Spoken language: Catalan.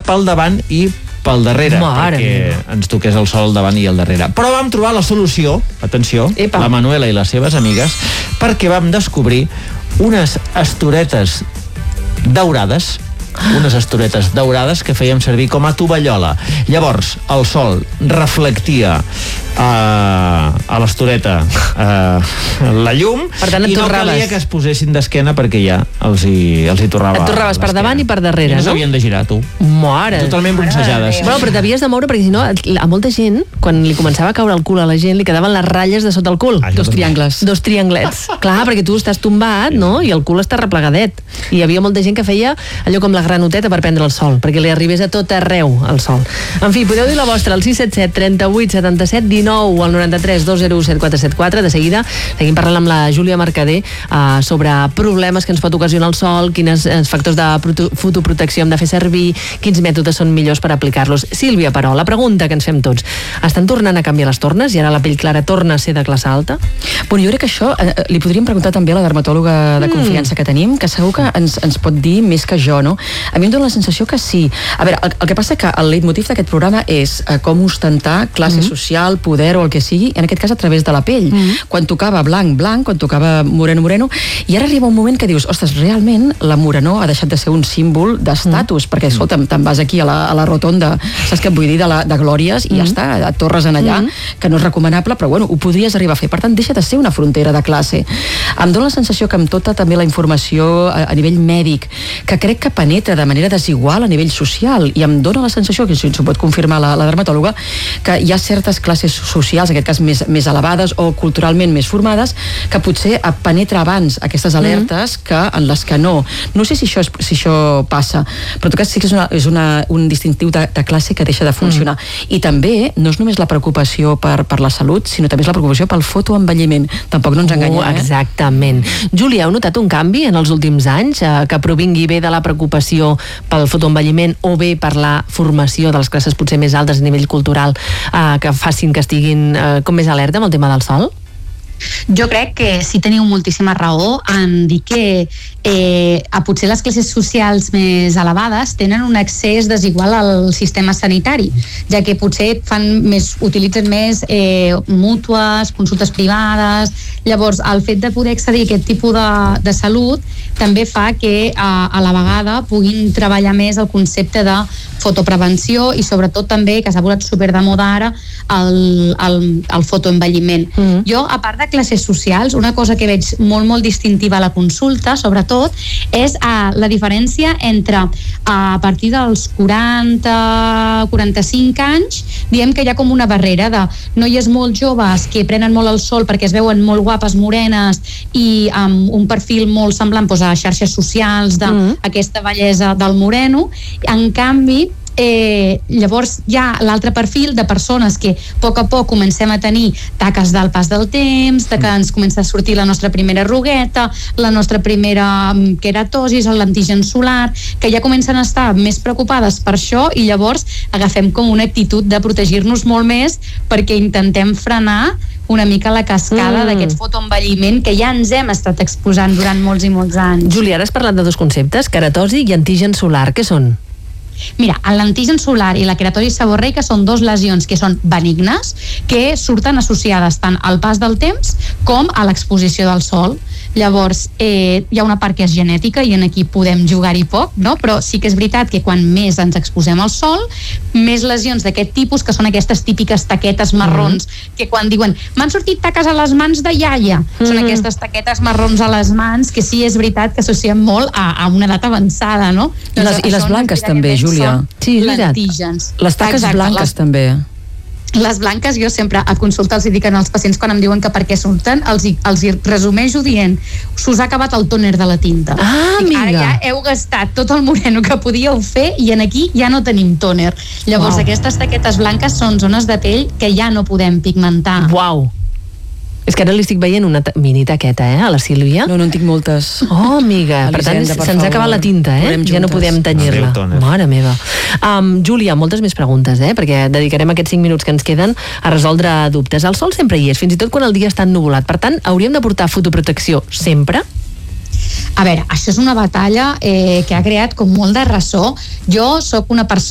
pel davant i pel darrere, perquè ens toqués el sol al davant i al darrere. Però vam trobar la solució, atenció, la Manuela i les seves amigues, perquè vam descobrir unes estoretes daurades, que fèiem servir com a tovallola. Llavors, el sol reflectia a l'estoreta la llum, per tant, i no calia que es posessin d'esquena perquè ja els hi torrava. Et torraves per davant i per darrere, no? I no s'havien de girar, tu. Mare. Totalment bronzejades. Bueno, però t'havies de moure, perquè si no, a molta gent, quan li començava a caure el cul a la gent, li quedaven les ratlles de sota el cul. Dos triangles. Dos trianglets. Clar, perquè tu estàs tombat, no?, i el cul està replegadet. I hi havia molta gent que feia allò com la granoteta per prendre el sol, perquè li arribés a tot arreu el sol. En fi, podeu dir la vostra al 677 38 77 19 al 93 201 7474. De seguida seguim parlant amb la Júlia Mercader sobre problemes que ens pot ocasionar el sol, quins factors de fotoprotecció hem de fer servir, quins mètodes són millors per aplicar-los. Sílvia, però, la pregunta que ens fem tots: estan tornant a canviar les tornes i ara la pell clara torna a ser de classe alta? Bueno, jo crec que això li podríem preguntar també a la dermatòloga de confiança que tenim, que segur que ens pot dir més que jo, no? A mi em dóna la sensació que sí. A veure, el que passa que el leitmotiv d'aquest programa és com ostentar classe social, poder o el que sigui, en aquest cas a través de la pell. Quan tocava blanc, quan tocava moreno, i ara arriba un moment que dius, ostres, realment la morenor ha deixat de ser un símbol d'estatus, perquè, escolta'm, te'n vas aquí a la rotonda, saps què vull dir, de glòries, i ja està, et torres en allà, que no és recomanable, però bueno, ho podries arribar a fer. Per tant, deixa de ser una frontera de classe. Em dóna la sensació que amb tota també la informació a nivell mèdic, que crec que penetra de manera desigual a nivell social, i em dóna la sensació, que si ho pot confirmar la dermatòloga, que hi ha certes classes socials, en aquest cas més elevades o culturalment més formades, que potser penetra abans aquestes alertes que en les que no. No sé si això passa, però en tot cas sí que és un distintiu de classe que deixa de funcionar. I també no és només la preocupació per la salut, sinó també és la preocupació pel fotoenvelliment. Tampoc no ens enganyem, Exactament. Júlia, heu notat un canvi en els últims anys que provingui bé de la preocupació pel fotoenvelliment o bé per la formació de les classes potser més altes a nivell cultural, que facin que estiguin com més alerta amb el tema del sol? Jo crec que sí teniu moltíssima raó en dir que potser les classes socials més elevades tenen un accés desigual al sistema sanitari, ja que potser utilitzen més mútues, consultes privades. Llavors, el fet de poder accedir a aquest tipus de salut també fa que a la vegada puguin treballar més el concepte de fotoprevenció i sobretot també, que s'ha posat super de moda ara, el fotoenvelliment. Jo, a part de classes socials, una cosa que veig molt distintiva a la consulta, sobretot, és la diferència entre a partir dels 40-45 anys, diem que hi ha com una barrera de noies molt joves que prenen molt el sol perquè es veuen molt guapes, morenes i amb un perfil molt semblant a xarxes socials d'aquesta bellesa del moreno. En canvi, llavors hi ha l'altre perfil de persones que a poc comencem a tenir taques del pas del temps, de que ens comença a sortir la nostra primera arrugueta, la nostra primera queratosis, l'antigen solar, que ja comencen a estar més preocupades per això, i llavors agafem com una actitud de protegir-nos molt més perquè intentem frenar una mica la cascada d'aquest fotoenvelliment que ja ens hem estat exposant durant molts i molts anys. Júlia, ara has parlat de dos conceptes, queratosi i antigen solar. Què són? Mira, l'antigen solar i la queratosi seborreica són dos lesions que són benignes, que surten associades tant al pas del temps com a l'exposició del sol. Llavors, hi ha una part que és genètica i en aquí podem jugar-hi poc, no? Però sí que és veritat que quan més ens exposem al sol, més lesions d'aquest tipus, que són aquestes típiques taquetes marrons, que quan diuen m'han sortit taques a les mans de iaia, són aquestes taquetes marrons a les mans que sí és veritat que associem molt a una edat avançada, no? I les blanques també, Júlia. Sí, és veritat. Les taques blanques també. Les blanques, jo sempre a consulta els dic als pacients quan em diuen que per què surten, els resumeixo dient s'us ha acabat el tòner de la tinta. Ara ja heu gastat tot el moreno que podíeu fer i en aquí ja no tenim tòner. Llavors aquestes taquetes blanques són zones de pell que ja no podem pigmentar. Uau! És que ara li estic veient una mini taqueta, a la Sílvia. No en tinc moltes. Oh, amiga, per tant, se'ns ha acabat la tinta, ja no podem tenyir-la. Mare meva. Júlia, moltes més preguntes, perquè dedicarem aquests 5 minuts que ens queden a resoldre dubtes. El sol sempre hi és, fins i tot quan el dia està ennuvolat. Per tant, hauríem de portar fotoprotecció sempre? A veure, això és una batalla que ha creat com molt de ressò. Jo sóc una persona